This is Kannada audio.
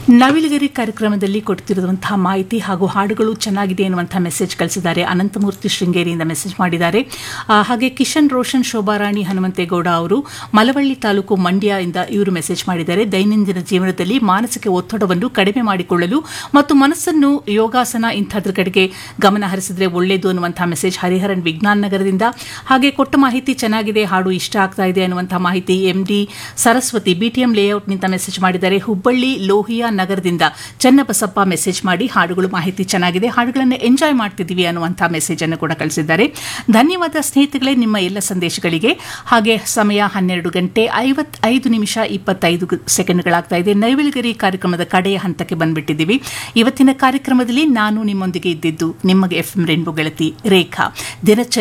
ನವಿಲುಗರಿ ಕಾರ್ಯಕ್ರಮದಲ್ಲಿ ಕೊಡ್ತಿರುವಂತಹ ಮಾಹಿತಿ ಹಾಗೂ ಹಾಡುಗಳು ಚೆನ್ನಾಗಿದೆ ಎನ್ನುವಂತಹ ಮೆಸೇಜ್ ಕಳಿಸಿದ್ದಾರೆ. ಅನಂತಮೂರ್ತಿ ಶೃಂಗೇರಿಯಿಂದ ಮೆಸೇಜ್ ಮಾಡಿದ್ದಾರೆ. ಹಾಗೆ ಕಿಶನ್ ರೋಷನ್ ಶೋಭಾರಾಣಿ ಹನುಮಂತೇಗೌಡ ಅವರು ಮಲವಳ್ಳಿ ತಾಲೂಕು ಮಂಡ್ಯ ಇಂದ ಇವರು ಮೆಸೇಜ್ ಮಾಡಿದ್ದಾರೆ. ದೈನಂದಿನ ಜೀವನದಲ್ಲಿ ಮಾನಸಿಕ ಒತ್ತಡವನ್ನು ಕಡಿಮೆ ಮಾಡಿಕೊಳ್ಳಲು ಮತ್ತು ಮನಸ್ಸನ್ನು ಯೋಗಾಸನ ಇಂಥದ್ರ ಕಡೆಗೆ ಗಮನ ಹರಿಸಿದ್ರೆ ಒಳ್ಳೆಯದು ಅನ್ನುವಂತಹ ಮೆಸೇಜ್ ಹರಿಹರನ್ ವಿಜ್ಞಾನ ನಗರದಿಂದ. ಹಾಗೆ ಕೊಟ್ಟ ಮಾಹಿತಿ ಚೆನ್ನಾಗಿದೆ, ಹಾಡು ಇಷ್ಟ ಆಗ್ತಾ ಇದೆ ಅನ್ನುವಂತಹ ಮಾಹಿತಿ ಎಂಡಿ ಸರಸ್ವತಿ ಬಿಟಿಎಂ ಲೇಔಟ್ನಿಂದ ಮೆಸೇಜ್ ಮಾಡಿದ್ದಾರೆ. ಹುಬ್ಬಳ್ಳಿ ಲೋಹಿಯಾ ನಗರದಿಂದ ಚನ್ನಬಸಪ್ಪ ಮೆಸೇಜ್ ಮಾಡಿ ಹಾಡುಗಳು ಮಾಹಿತಿ ಚೆನ್ನಾಗಿದೆ, ಹಾಡುಗಳನ್ನು ಎಂಜಾಯ್ ಮಾಡ್ತಿದ್ದೀವಿ ಅನ್ನುವಂತಹ ಮೆಸೇಜ್ ಅನ್ನು ಕೂಡ ಕಳಿಸಿದ್ದಾರೆ. ಧನ್ಯವಾದ ಸ್ನೇಹಿತಗಳೇ ನಿಮ್ಮ ಎಲ್ಲ ಸಂದೇಶಗಳಿಗೆ. ಹಾಗೆ ಸಮಯ 12:55:25 ಇದೆ. ನೈವಿಲ್ಗರಿ ಕಾರ್ಯಕ್ರಮದ ಕಡೆಯ ಹಂತಕ್ಕೆ ಬಂದ್ಬಿಟ್ಟಿದ್ದೀವಿ. ಇವತ್ತಿನ ಕಾರ್ಯಕ್ರಮದಲ್ಲಿ ನಾನು ನಿಮ್ಮೊಂದಿಗೆ ಇದ್ದಿದ್ದು ನಿಮ್ಮ ಎಫ್ಎಂ ರೇನ್ಬೋ ಗೆಳತಿ ರೇಖಾ.